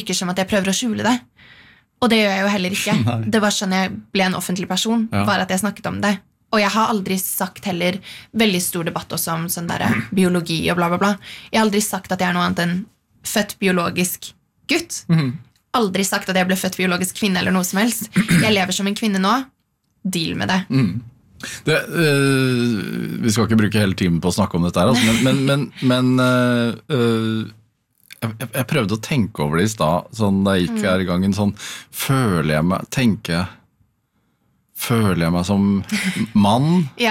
virker som at jeg prøver å skjule det. Og det gjør jeg jo heller ikke. Det var sånn jeg ble en offentlig person, var at jeg snakket om det. Og jeg har aldri sagt heller, veldig stor debatt også om sånn der biologi og bla bla bla. Jeg har aldri sagt at jeg er noe annet enn født biologisk gutt. Aldri sagt at jeg ble født biologisk kvinne eller noe som helst. Jeg lever som en kvinne nå. Deal med det. Vi skal ikke bruke hele timen på å snakke om dette her, altså, men jeg prøvde å tenke over det i sted, sånn da jeg gikk her i gangen, sånn, føler jeg meg som mann?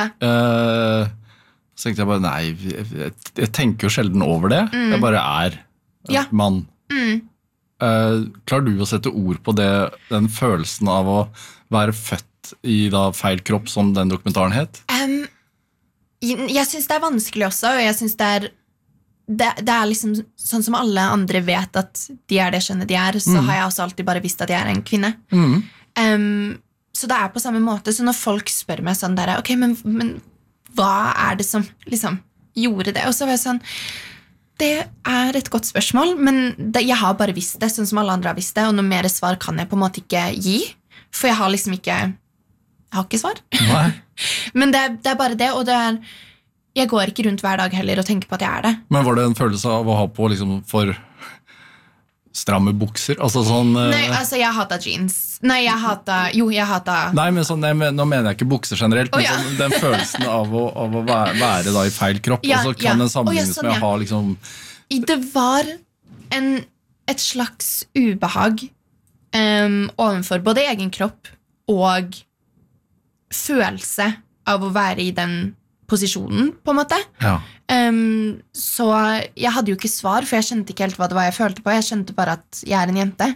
Så tenkte jeg bare, nei, jeg tenker jo sjelden over det, jeg bare er mann. Klarer du å sette ord på det, den følelsen av å være født i da feil kropp, som den dokumentaren het? Jeg synes det er vanskelig også, og jeg synes det er liksom sånn som alle andre vet at de er det skjønnet de er, så har jeg også alltid bare visst at jeg er en kvinne. Så det er på samme måte, så når folk spør meg sånn der, ok, men hva er det som liksom gjorde det? Og så var jeg sånn, det er et godt spørsmål, men jeg har bare visst det, sånn som alle andre har visst det, og noe mer svar kan jeg på en måte ikke gi, for jeg har liksom ikke svar. Men det er bare det, og jeg går ikke rundt hver dag heller og tenker på at jeg er det. Men var det en følelse av å ha på liksom for stramme bukser? Altså sånn... Nei, altså jeg hatet jeans. Nei, jeg hatet... Nei, men sånn, nå mener jeg ikke bukser generelt, men sånn, den følelsen av å være da i feil kropp, og så kan den sammenlignes med å ha liksom... Det var et slags ubehag overfor både egen kropp og følelse av å være i den posisjonen, på en måte. Så jeg hadde jo ikke svar, for jeg skjønte ikke helt hva det var jeg følte på. Jeg skjønte bare at jeg er en jente.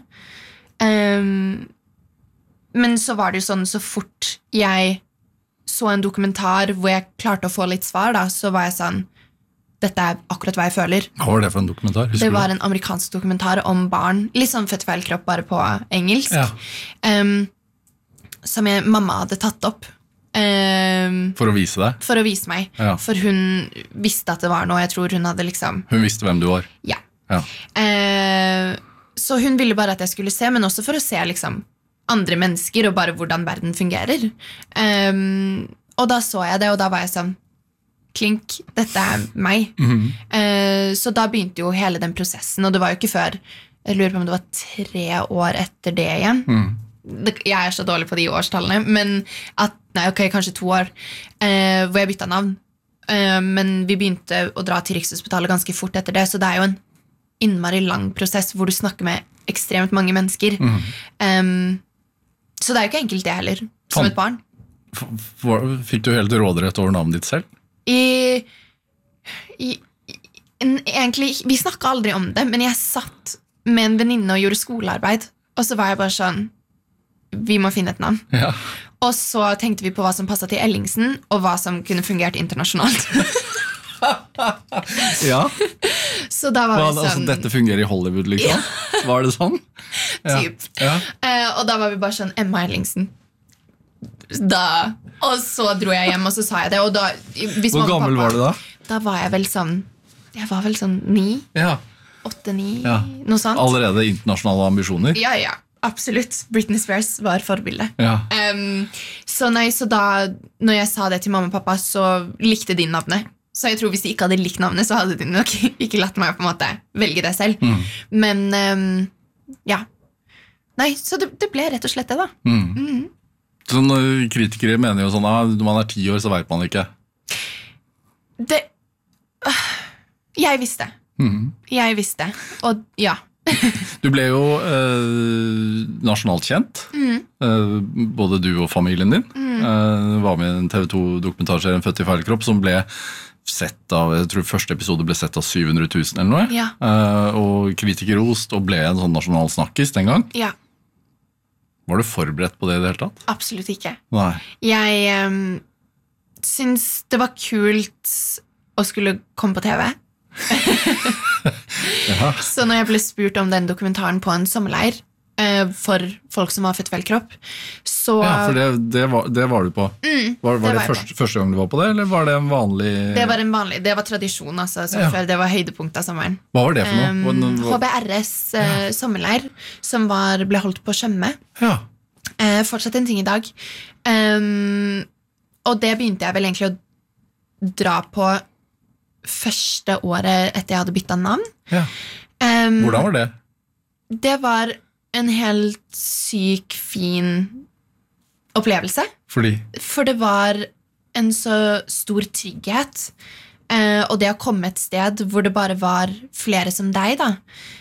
Men så var det jo sånn, så fort jeg så en dokumentar hvor jeg klarte å få litt svar, da, så var jeg sånn, dette er akkurat hva jeg føler. Hva var det for en dokumentar? Det var en amerikansk dokumentar om barn, litt sånn født feil kropp, bare på engelsk. Som mamma hadde tatt opp. For å vise deg? For å vise meg. For hun visste at det var noe. Jeg tror hun hadde liksom... Hun visste hvem du var? Ja. Så hun ville bare at jeg skulle se, men også for å se liksom andre mennesker og bare hvordan verden fungerer. Og da så jeg det, og da var jeg sånn, klink, dette er meg. Så da begynte jo hele den prosessen, og det var jo ikke før, jeg lurer på om det var 3 år etter det igjen. Jeg er så dårlig på de årstallene, men kanskje 2 år, hvor jeg byttet navn. Men vi begynte å dra til Rikshospitalet ganske fort etter det, så det er jo en innmari lang prosess hvor du snakker med ekstremt mange mennesker. Så det er jo ikke enkelt det heller, som et barn. Fikk du helt råderett over navnet ditt selv? Egentlig, vi snakket aldri om det, men jeg satt med en venninne og gjorde skolearbeid, og så var jeg bare sånn, vi må finne et navn. Og så tenkte vi på hva som passet til Ellingsen, og hva som kunne fungert internasjonalt. Så da var vi sånn... Altså, dette fungerer i Hollywood, liksom? Var det sånn? Typ. Og da var vi bare sånn, Emma Ellingsen. Og så dro jeg hjem, og så sa jeg det. Og da, hvor gammel var du da? Da var jeg vel sånn 9, 8-9, noe sånt. Allerede internasjonale ambisjoner? Ja, absolutt. Britney Spears var forbildet. Så da, når jeg sa det til mamma og pappa, så likte de navnet. Så jeg tror hvis de ikke hadde likt navnet, så hadde de nok ikke latt meg på en måte velge det selv. Men, Nei, så det ble rett og slett det da. Så når kritikere mener jo sånn, når man er 10 år, så vet man ikke. Jeg visste. Jeg visste, og ja. Du ble jo nasjonalt kjent, både du og familien din. Var med i en TV 2-dokumentarserien Født i feil kropp, som ble sett av, jeg tror første episode ble sett av 700 000 eller noe. Og kritikerrost, og ble en sånn nasjonal snakkis den gang. Ja. Var du forberedt på det i det hele tatt? Absolutt ikke. Nei. Jeg synes det var kult å skulle komme på TV. Så når jeg ble spurt om den dokumentaren på en sommerleir, for folk som var født feil kropp. Så, for det var du på. Var det første gang du var på det, eller var det en vanlig... Det var tradisjon, altså, før det var høydepunkt av sommeren. Hva var det for noe? HBRS sommerleir, som ble holdt på Tjøme. Ja. Fortsatt en ting i dag. Og det begynte jeg vel egentlig å dra på første året etter jeg hadde byttet navn. Ja. Hvordan var det? Det var en helt syk, fin opplevelse. For det var en så stor trygghet, og det å komme et sted hvor det bare var flere som deg, da.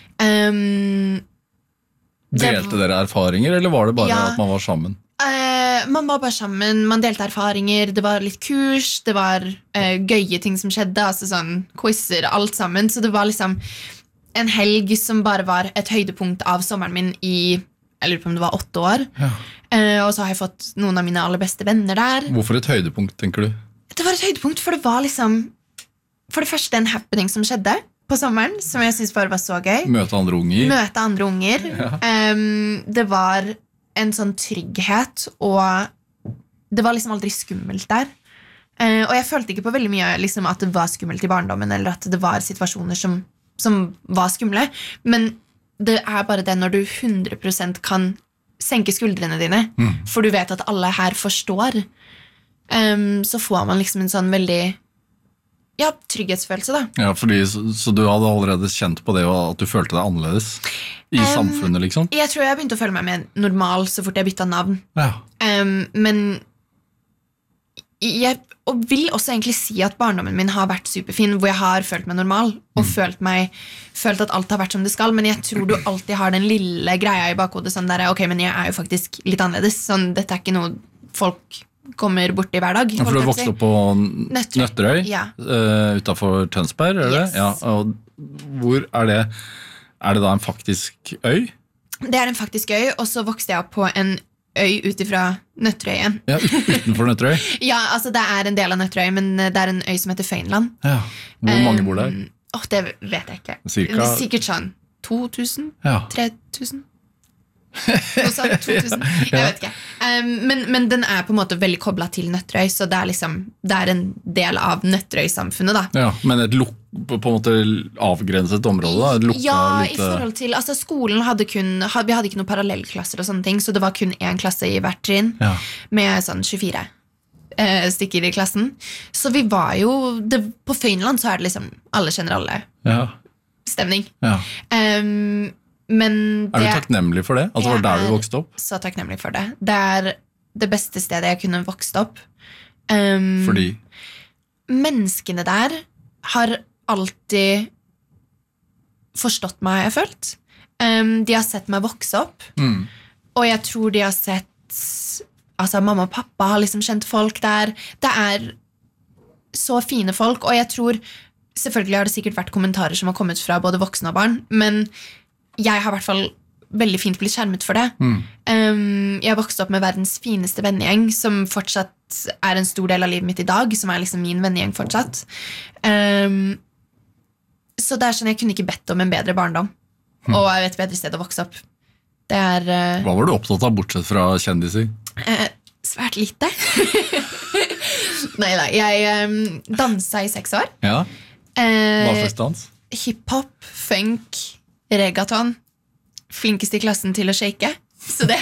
Delte dere erfaringer, eller var det bare at man var sammen? Man var bare sammen, man delte erfaringer, det var litt kurs, det var gøye ting som skjedde, altså sånn quizer, alt sammen, så det var liksom en helg som bare var et høydepunkt av sommeren min i, jeg lurer på om det var 8 år, og så har jeg fått noen av mine aller beste venner der. Hvorfor et høydepunkt, tenker du? Det var et høydepunkt, for det var liksom, for det første en happening som skjedde på sommeren, som jeg synes bare var så gøy. Møte andre unger. Det var en sånn trygghet, og det var liksom aldri skummelt der. Og jeg følte ikke på veldig mye liksom, at det var skummelt i barndommen, eller at det var situasjoner som var skumle, men det er bare det når du 100% kan senke skuldrene dine, for du vet at alle her forstår, så får man liksom en sånn veldig trygghetsfølelse da. Ja, så du hadde allerede kjent på det, og at du følte deg annerledes i samfunnet, liksom? Jeg tror jeg begynte å føle meg mer normal så fort jeg byttet navn. Ja. Men jeg vil også egentlig si at barndommen min har vært superfin, hvor jeg har følt meg normal, og følt at alt har vært som det skal, men jeg tror du alltid har den lille greia i bakhodet, sånn der, ok, men jeg er jo faktisk litt annerledes, sånn, dette er ikke noe folk kommer bort i hver dag. For du vokste opp på Nøtterøy, utenfor Tønsberg, er det? Yes. Ja, og hvor er det? Er det da en faktisk øy? Det er en faktisk øy, og så vokste jeg opp på en øy utifra Nøtterøyen. Ja, utenfor Nøtterøy? Ja, altså det er en del av Nøtterøy, men det er en øy som heter Føynland. Ja. Hvor mange bor der? Det vet jeg ikke. Sikkert sånn 2000? 3000? Også 2000, jeg vet ikke. Men den er på en måte veldig koblet til Nøtterøy, så det er en del av Nøtterøy-samfunnet da. Ja, men et på en måte avgrenset område da? I forhold til, altså skolen vi hadde ikke noen parallellklasser og sånne ting, så det var kun en klasse i hvert trinn, med sånn 24 stykker i klassen. Så vi var jo, på Føynland så er det liksom alle kjenner alle stemning. Ja. Men er du takknemlig for det? At det var der du vokste opp? Så takknemlig for det. Det er det beste stedet jeg kunne vokst opp. Fordi? Menneskene der har alltid forstått meg, jeg har følt. De har sett meg vokse opp. Og jeg tror de har sett, altså mamma og pappa har liksom kjent folk der. Det er så fine folk, og jeg tror, selvfølgelig har det sikkert vært kommentarer som har kommet fra både voksne og barn, men jeg har i hvert fall veldig fint blitt skjermet for det. Jeg vokste opp med verdens fineste vennegjeng, som fortsatt er en stor del av livet mitt i dag, som er liksom min vennegjeng fortsatt. Så det er sånn, jeg kunne ikke bedt om en bedre barndom, og et bedre sted å vokse opp. Det er... Hva var du opptatt av, bortsett fra kjendiser? Svært lite. Nei, jeg danset i 6 år. Ja, hva slags dans? Hip-hop, funk, reggaeton, flinkest i klassen til å shake, så det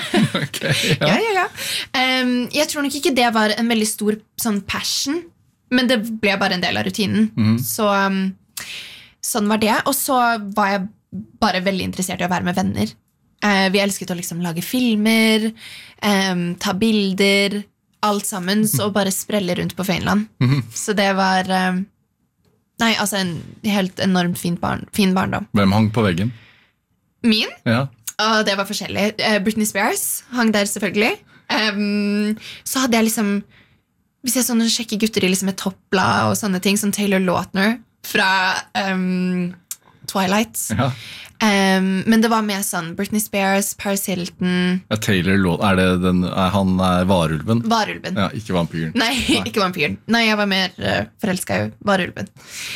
jeg tror nok ikke det var en veldig stor sånn passion, men det ble bare en del av rutinen, så sånn var det. Og så var jeg bare veldig interessert i å være med venner. Vi elsket å liksom lage filmer, ta bilder, alt sammen, så bare sprelle rundt på Føynland. Så det var en helt enormt fin barndom. Hvem hang på veggen? Min? Ja. Og det var forskjellig. Britney Spears hang der selvfølgelig. Så hadde jeg liksom, hvis jeg sånne sjekker gutter i liksom et toppblad og sånne ting, som Taylor Lautner fra Twilight. Ja. Men det var mer sånn Britney Spears, Paris Hilton. Taylor Lautner, han er varulven? Varulven. Ja, ikke vampyren. Nei, ikke vampyren. Nei, jeg var mer forelsket i varulven.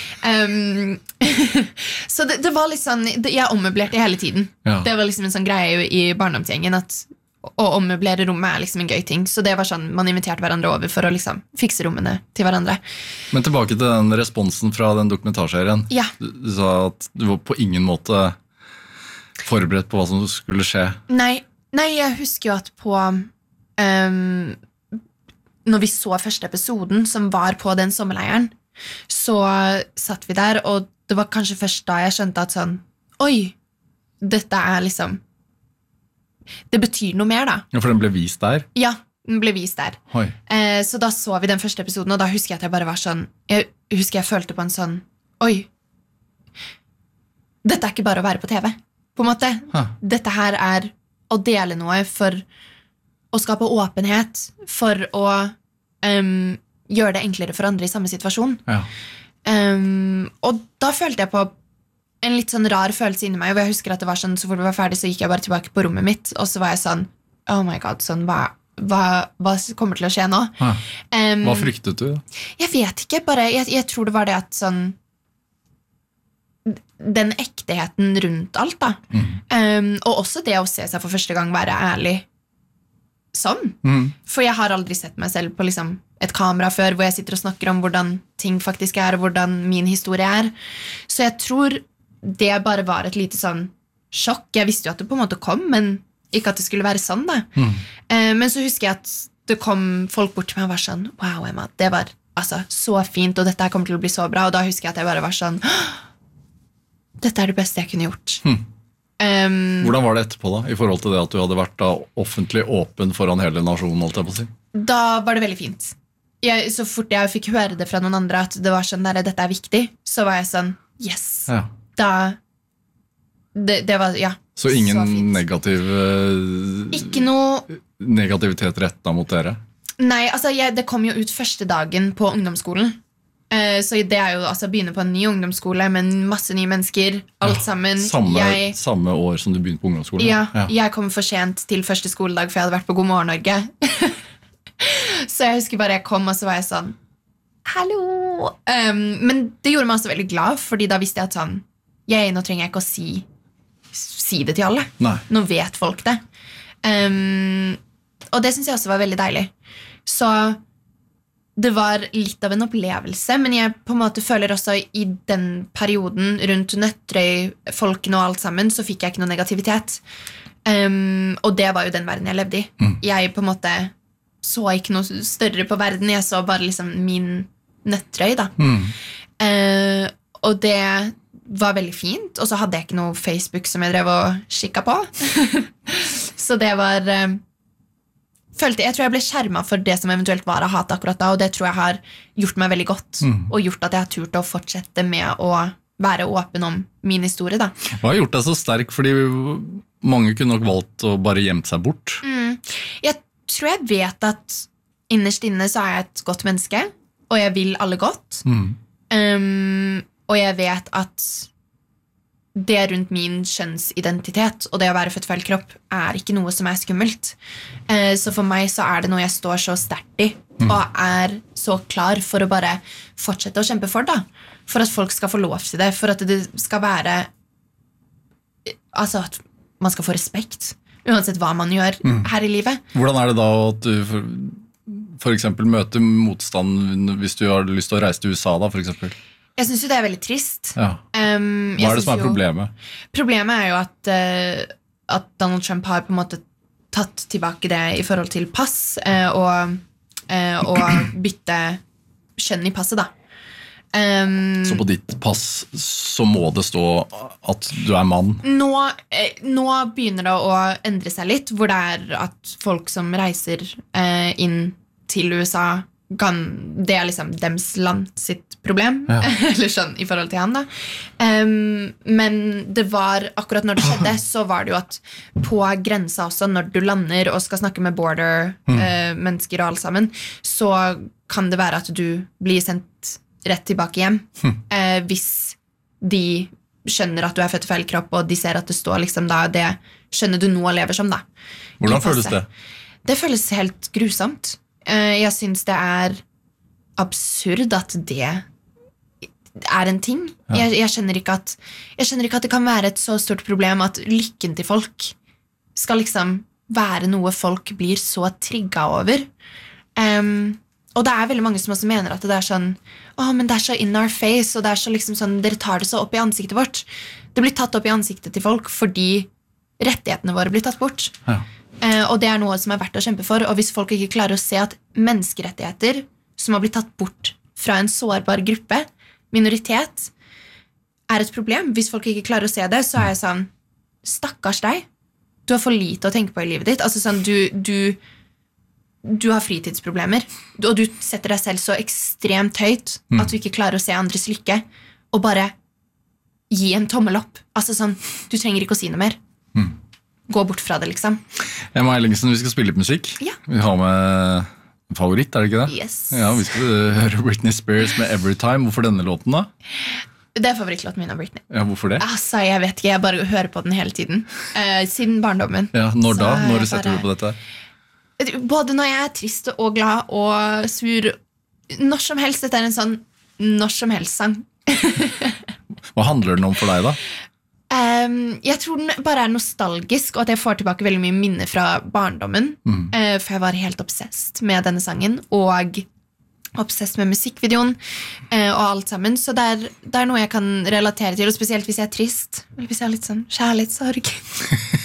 Så det var litt sånn, jeg ommøblerte hele tiden. Ja. Det var liksom en sånn greie i barndomsgjengen at å ommøblere rommet er liksom en gøy ting. Så det var sånn, man inviterte hverandre over for å liksom fikse rommene til hverandre. Men tilbake til den responsen fra den dokumentarserien. Ja. Du sa at du var på ingen måte forberedt på hva som skulle skje. Nei, jeg husker jo at på når vi så første episoden som var på den sommerleiren, så satt vi der, og det var kanskje først da jeg skjønte at sånn, oi, dette er liksom, det betyr noe mer da. Ja, for den ble vist der? Ja, den ble vist der. Så da så vi den første episoden, og da husker jeg at jeg bare var sånn, jeg husker jeg følte på en sånn, oi, dette er ikke bare å være på TV, på en måte. Dette her er å dele noe for å skape åpenhet, for å gjøre det enklere for andre i samme situasjon. Ja. Og da følte jeg på en litt sånn rar følelse inni meg, og jeg husker at det var sånn, så fort det var ferdig, så gikk jeg bare tilbake på rommet mitt, og så var jeg sånn, oh my god, sånn, hva kommer til å skje nå? Hva fryktet du? Jeg vet ikke, bare, jeg tror det var det at sånn, den ekteheten rundt alt da, og også det å se seg for første gang være ærlig sånn, for jeg har aldri sett meg selv på liksom et kamera før, hvor jeg sitter og snakker om hvordan ting faktisk er, og hvordan min historie er, så jeg tror det bare var et lite sånn sjokk. Jeg visste jo at det på en måte kom, men ikke at det skulle være sånn da. Men så husker jeg at det kom folk bort til meg og var sånn, wow Emma, det var altså så fint, og dette her kommer til å bli så bra, og da husker jeg at jeg bare var sånn, dette er det beste jeg kunne gjort. Hvordan var det etterpå da, i forhold til det at du hadde vært da offentlig åpen foran hele nasjonen, holdt jeg på å si? Da var det veldig fint. Så fort jeg fikk høre det fra noen andre at det var sånn, dette er viktig, så var jeg sånn, yes. Ja. Da det var, ja. Så ingen negativ ikke noe negativitet rettet mot dere? Nei, altså det kom jo ut første dagen på ungdomsskolen. Så det er jo altså begynne på en ny ungdomsskole med masse nye mennesker, alt sammen. Samme år som du begynte på ungdomsskolen? Ja, jeg kom for sent til første skoledag, for jeg hadde vært på God Morgen Norge. Så jeg husker bare jeg kom, og så var jeg sånn, hallo! Men det gjorde meg også veldig glad, fordi da visste jeg at sånn, nå trenger jeg ikke å si det til alle. Nei. Nå vet folk det. Og det synes jeg også var veldig deilig. Så det var litt av en opplevelse, men jeg på en måte føler også i den perioden rundt Nøtterøy, folkene og alt sammen, så fikk jeg ikke noe negativitet. Og det var jo den verden jeg levde i. Jeg på en måte så ikke noe større på verden, jeg så bare liksom min Nøtterøy da. Og det var veldig fint, og så hadde jeg ikke noe Facebook som jeg drev og kikket på. Så det var jeg tror jeg ble skjermet for det som eventuelt var av hat akkurat da, og det tror jeg har gjort meg veldig godt, og gjort at jeg har turt å fortsette med å være åpen om min historie da. Hva har gjort deg så sterk? Fordi mange kunne nok valgt å bare gjemt seg bort. Jeg tror jeg vet at innerst inne så er jeg et godt menneske, og jeg vil alle godt. Og jeg vet at det rundt min kjønnsidentitet og det å være født feil kropp er ikke noe som er skummelt. Så for meg så er det noe jeg står så sterkt i, og er så klar for å bare fortsette å kjempe for da. For at folk skal få lov til det, for at det skal være altså at man skal få respekt uansett hva man gjør her i livet. Hvordan er det da at du for eksempel møter motstand hvis du har lyst til å reise til USA da, for eksempel? Jeg synes jo det er veldig trist. Ja. Hva er det som er problemet? Problemet er jo at Donald Trump har på en måte tatt tilbake det i forhold til pass og bytte kjønn i passet da. Så på ditt pass så må det stå at du er mann? Nå begynner det å endre seg litt, hvor det er at folk som reiser inn til USA, det er liksom dems land sitt problem, eller sånn i forhold til han da. Men det var, akkurat når det skjedde, så var det jo at på grensa også, når du lander og skal snakke med border mennesker og alt sammen, så kan det være at du blir sendt rett tilbake hjem hvis de skjønner at du er født i feil kropp, og de ser at det står liksom da, det skjønner du nå og lever som da. Hvordan føles det? Det føles helt grusomt. Jeg synes det er absurd at det er en ting. Ja. Jeg skjønner ikke at det kan være et så stort problem at lykken til folk skal liksom være noe folk blir så trigget over. Og det er veldig mange som også mener at det er sånn, men det er så in our face, og det er så liksom sånn, dere tar det så opp i ansiktet vårt. Det blir tatt opp i ansiktet til folk fordi rettighetene våre blir tatt bort. Ja. Og det er noe som er verdt å kjempe for, og hvis folk ikke klarer å se at menneskerettigheter som har blitt tatt bort fra en sårbar gruppe, minoritet, er et problem. Hvis folk ikke klarer å se det, så er jeg sånn, stakkars deg. Du har for lite å tenke på i livet ditt. Altså sånn, du har fritidsproblemer, og du setter deg selv så ekstremt høyt at du ikke klarer å se andres lykke, og bare gi en tommel opp. Altså sånn, du trenger ikke å si noe mer. Gå bort fra det, liksom. Emma Ellingsen, vi skal spille litt musikk. Ja. Vi har med favoritt, er det ikke det? Yes. Ja, vi skal høre Britney Spears med Everytime. Hvorfor denne låten da? Det er favorittlåten min av Britney. Ja, hvorfor det? Altså, jeg vet ikke, jeg bare hører på den hele tiden. Siden barndommen. Ja, når da? Når setter du på dette? Både når jeg er trist og glad og sur. Når som helst, dette er en sånn når som helst sang. Hva handler den om for deg da? Jeg tror den bare er nostalgisk, og at jeg får tilbake veldig mye minner fra barndommen. For jeg var helt obsessed med denne sangen, og obsessed med musikkvideoen, og alt sammen. Så det er noe jeg kan relatere til, og spesielt hvis jeg er trist, eller hvis jeg har litt sånn kjærlighetssorg.